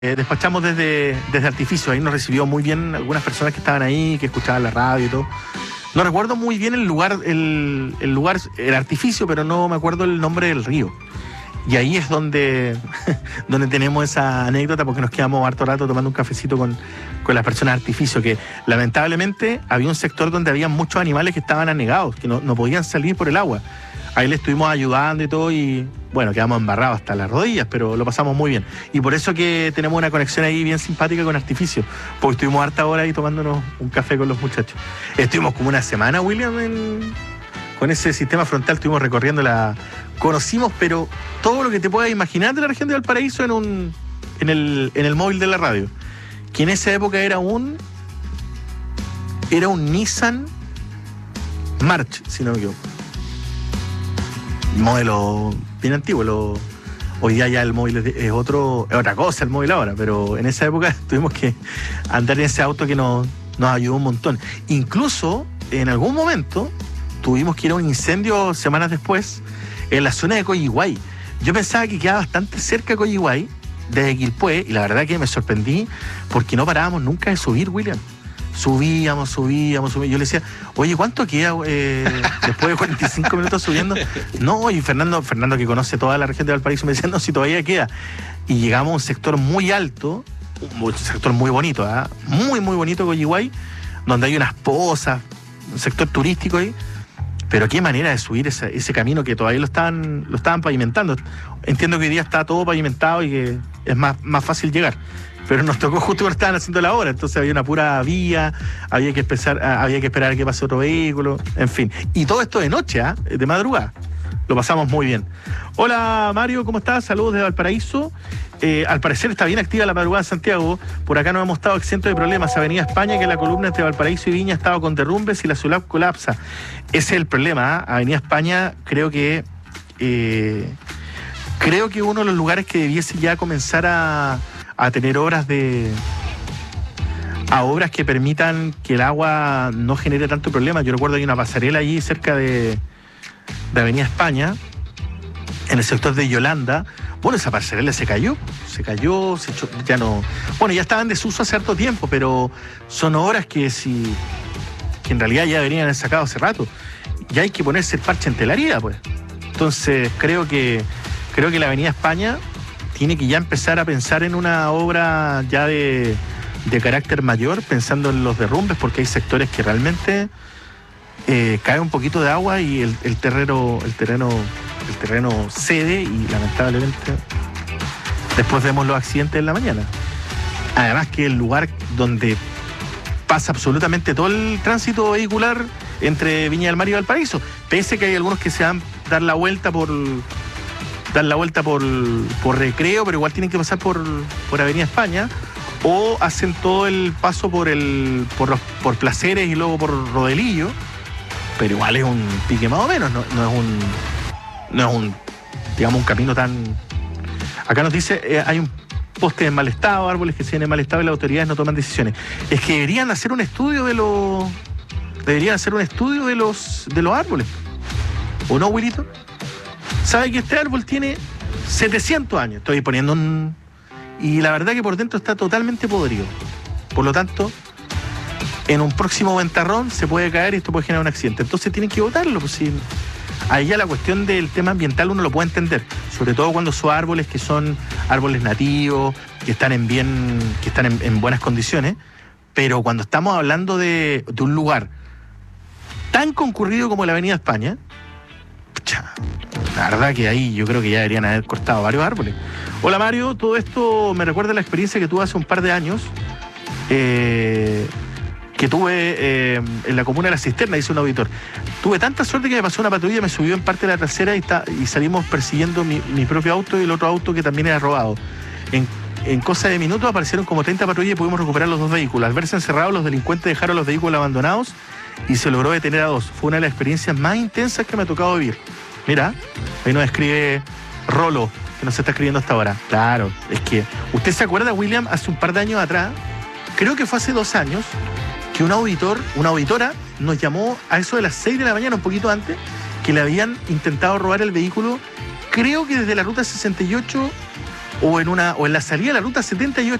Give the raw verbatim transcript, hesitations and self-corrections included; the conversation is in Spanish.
Eh, despachamos desde, desde Artificio. Ahí nos recibió muy bien algunas personas que estaban ahí, que escuchaban la radio y todo. No recuerdo muy bien el lugar, el, el lugar, el Artificio, pero no me acuerdo el nombre del río. Y ahí es donde, donde tenemos esa anécdota, porque nos quedamos harto rato tomando un cafecito con, con las personas de Artificio, que lamentablemente había un sector donde había muchos animales que estaban anegados, que no, no podían salir por el agua. Ahí le estuvimos ayudando y todo, y bueno, quedamos embarrados hasta las rodillas, pero lo pasamos muy bien. Y por eso que tenemos una conexión ahí bien simpática con Artificio, porque estuvimos harta hora ahí tomándonos un café con los muchachos. Estuvimos como una semana, William, en, con ese sistema frontal, estuvimos recorriendo la... Conocimos, pero todo lo que te puedas imaginar de la región de Valparaíso en un en el, en el móvil de la radio, que en esa época era un era un Nissan March, si no me equivoco. Modelo bien antiguo. Lo, hoy día ya el móvil es, es otro es otra cosa el móvil ahora, pero en esa época tuvimos que andar en ese auto que nos, nos ayudó un montón. Incluso en algún momento tuvimos que ir a un incendio semanas después en la zona de Coyihuay. Yo pensaba que quedaba bastante cerca de Coyihuay, desde Quilpué, y la verdad que me sorprendí porque no parábamos nunca de subir, William. Subíamos, subíamos, subíamos. Yo le decía, oye, ¿cuánto queda eh, después de cuarenta y cinco minutos subiendo? No, y Fernando, Fernando que conoce toda la región de Valparaíso, me decía, no, si todavía queda. Y llegamos a un sector muy alto, un sector muy bonito, ¿eh? muy, muy bonito, Coyihuay, donde hay unas pozas, un sector turístico ahí. Pero qué manera de subir ese, ese camino que todavía lo estaban, lo estaban pavimentando. Entiendo que hoy día está todo pavimentado y que es más, más fácil llegar. Pero nos tocó justo cuando estaban haciendo la obra, entonces había una pura vía, había que empezar, había que esperar a que pase otro vehículo, en fin. Y todo esto de noche, ¿eh? De madrugada. Lo pasamos muy bien. Hola Mario, ¿cómo estás? Saludos de Valparaíso. Eh, al parecer está bien activa la madrugada en Santiago. Por acá no hemos estado exentos de problemas. Avenida España, que es la columna entre Valparaíso y Viña, ha estado con derrumbes y la ciudad colapsa. Ese es el problema, ¿eh? Avenida España, creo que eh, creo que uno de los lugares que debiese ya comenzar a, a tener obras de a obras que permitan que el agua no genere tanto problema. Yo recuerdo hay una pasarela allí cerca de, de Avenida España, en el sector de Yolanda. Bueno, esa pasarela se cayó, se cayó, se echó, ya no... Bueno, ya estaba en desuso hace harto tiempo, pero son obras que si... que en realidad ya deberían haber sacado hace rato. Ya hay que ponerse el parche en telaría, pues. Entonces, creo que creo que la Avenida España tiene que ya empezar a pensar en una obra ya de, de carácter mayor, pensando en los derrumbes, porque hay sectores que realmente eh, cae un poquito de agua y el, el terreno... El terreno el terreno cede y lamentablemente después vemos los accidentes en la mañana. Además que el lugar donde pasa absolutamente todo el tránsito vehicular entre Viña del Mar y Valparaíso, pese que hay algunos que se van a dar la vuelta por dar la vuelta por, por Recreo, pero igual tienen que pasar por, por Avenida España, o hacen todo el paso por el por, los, por Placeres y luego por Rodelillo, pero igual es un pique más o menos, no, no es un No es un, digamos, un camino tan... Acá nos dice, eh, hay un poste en mal estado, árboles que siguen en mal estado y las autoridades no toman decisiones. Es que deberían hacer un estudio de los... Deberían hacer un estudio de los de los árboles. ¿O no, Wilito? ¿Sabe que este árbol tiene setecientos años? Estoy poniendo un... Y la verdad que por dentro está totalmente podrido. Por lo tanto, en un próximo ventarrón se puede caer y esto puede generar un accidente. Entonces tienen que botarlo, pues si... Ahí ya la cuestión del tema ambiental uno lo puede entender, sobre todo cuando son árboles que son árboles nativos, que están en bien, que están en, en buenas condiciones, pero cuando estamos hablando de, de un lugar tan concurrido como la Avenida España, pucha, la verdad que ahí yo creo que ya deberían haber cortado varios árboles. Hola Mario, todo esto me recuerda a la experiencia que tuve hace un par de años, eh, que tuve eh, en la comuna de La Cisterna, dice un auditor. Tuve tanta suerte que me pasó una patrulla, me subió en parte de la trasera y, está, y salimos persiguiendo mi, mi propio auto y el otro auto que también era robado. En, en cosa de minutos aparecieron como treinta patrullas y pudimos recuperar los dos vehículos. Al verse encerrados, los delincuentes dejaron los vehículos abandonados y se logró detener a dos. Fue una de las experiencias más intensas que me ha tocado vivir. Mira, ahí nos escribe Rolo, que nos está escribiendo hasta ahora. Claro, es que... ¿Usted se acuerda, William, hace un par de años atrás, creo que fue hace dos años, que un auditor, una auditora nos llamó a eso de las seis de la mañana, un poquito antes, que le habían intentado robar el vehículo, creo que desde la ruta sesenta y ocho o en una o en la salida de la ruta setenta y ocho